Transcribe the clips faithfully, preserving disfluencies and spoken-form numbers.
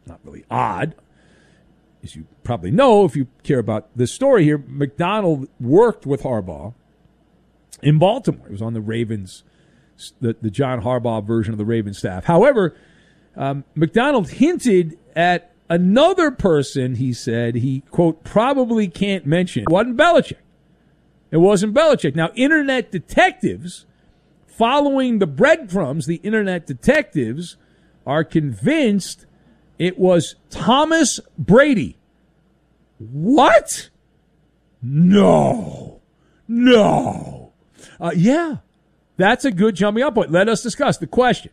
not really odd. As you probably know, if you care about this story here, Macdonald worked with Harbaugh in Baltimore. He was on the Ravens, the, the John Harbaugh version of the Ravens staff. However, um, Macdonald hinted at another person he said he, quote, probably can't mention. It wasn't Belichick. It wasn't Belichick. Now, internet detectives, following the breadcrumbs, the internet detectives are convinced it was Thomas Brady. What? No. No. Uh, yeah, that's a good jumping up point. Let us discuss the question.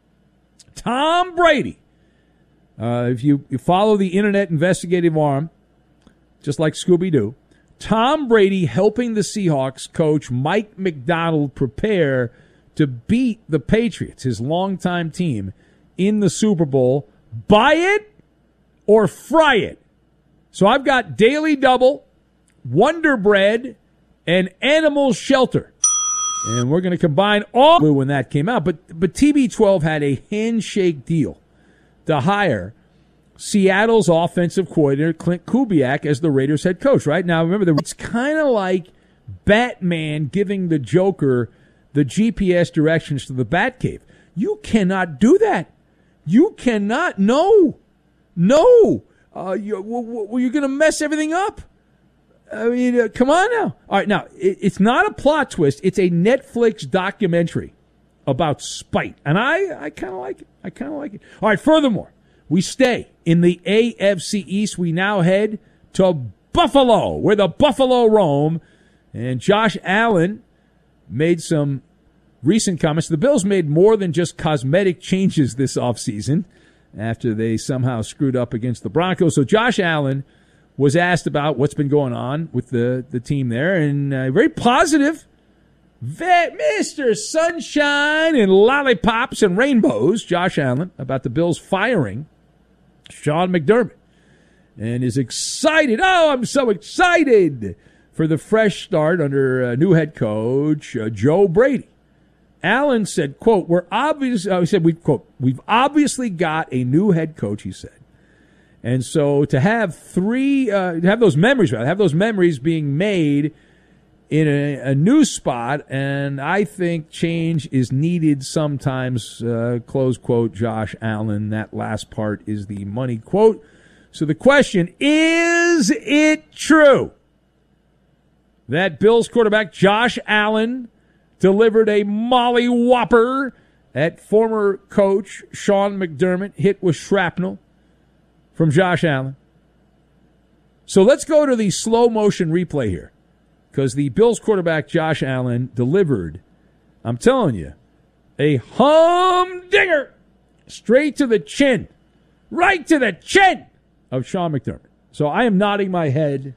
Tom Brady. Uh, if you, you follow the internet investigative arm, just like Scooby-Doo, Tom Brady helping the Seahawks coach Mike Macdonald prepare to beat the Patriots, his longtime team, in the Super Bowl. Buy it or fry it. So I've got Daily Double, Wonder Bread, and Animal Shelter. And we're going to combine all when that came out. But but T B twelve had a handshake deal to hire Seattle's offensive coordinator, Clint Kubiak, as the Raiders head coach, right? Now, remember, the, it's kind of like Batman giving the Joker the G P S directions to the Batcave. You cannot do that. You cannot. No. No. Uh, you, well, well, you're going to mess everything up. I mean, uh, come on now. All right, now, it, it's not a plot twist. It's a Netflix documentary about spite. And I, I kind of like it. I kind of like it. All right, furthermore, we stay in the A F C East. We now head to Buffalo, where the Buffalo roam. And Josh Allen made some recent comments. The Bills made more than just cosmetic changes this offseason after they somehow screwed up against the Broncos. So Josh Allen was asked about what's been going on with the, the team there, and uh, very positive. Mister Sunshine and Lollipops and Rainbows, Josh Allen, about the Bills firing Sean McDermott, and is excited. Oh, I'm so excited for the fresh start under uh, new head coach uh, Joe Brady. Allen said, quote, we're obvious, uh, he said, we quote, we've obviously got a new head coach, he said. And so to have three, uh, to have those memories, rather, have those memories being made in a, a new spot, and I think change is needed sometimes, uh, close quote, Josh Allen. That last part is the money quote. So the question, is it true that Bills quarterback Josh Allen delivered a molly whopper at former coach Sean McDermott, hit with shrapnel from Josh Allen? So let's go to the slow motion replay here, because the Bills quarterback Josh Allen delivered, I'm telling you, a humdinger straight to the chin, right to the chin of Sean McDermott. So I am nodding my head.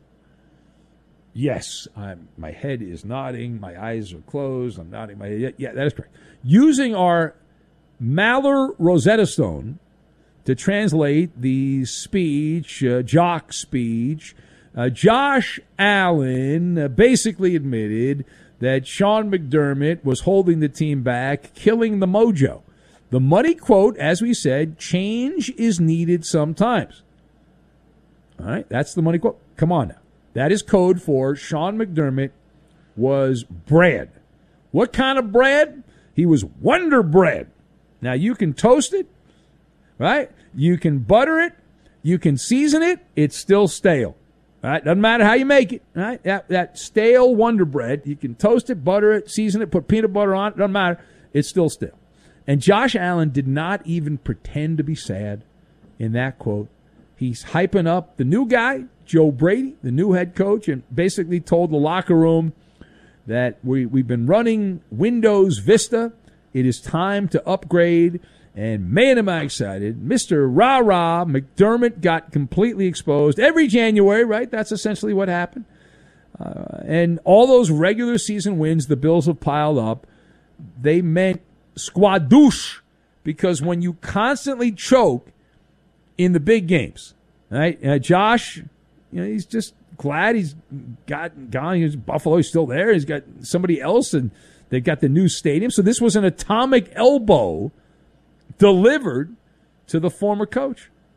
Yes, I'm, my head is nodding. My eyes are closed. I'm nodding my head. Yeah, yeah, that is correct. Using our Maller Rosetta Stone to translate the speech, uh, jock speech, uh, Josh Allen uh, basically admitted that Sean McDermott was holding the team back, killing the mojo. The money quote, as we said, change is needed sometimes. All right, that's the money quote. Come on now. That is code for Sean McDermott was bread. What kind of bread? He was Wonder Bread. Now, you can toast it, right? You can butter it. You can season it. It's still stale. All right? Doesn't matter how you make it. All right? That, that stale Wonder Bread, you can toast it, butter it, season it, put peanut butter on it. Doesn't matter. It's still stale. And Josh Allen did not even pretend to be sad in that quote. He's hyping up the new guy, Joe Brady, the new head coach, and basically told the locker room that we, we've been running Windows Vista. It is time to upgrade. And man, am I excited. Mister Rah-Rah McDermott got completely exposed every January, right? That's essentially what happened. Uh, and all those regular season wins the Bills have piled up, they meant squadouche, because when you constantly choke in the big games, right? Uh, Josh, you know, he's just glad he's got gone. He's Buffalo, he's still there. He's got somebody else, and they've got the new stadium. So this was an atomic elbow delivered to the former coach.